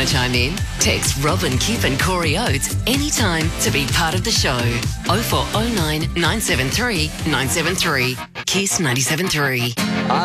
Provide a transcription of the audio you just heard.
to chime in? Text Robin, Kip and Corey Oates anytime to be part of the show. 0409 973 973. Kiss 97.3.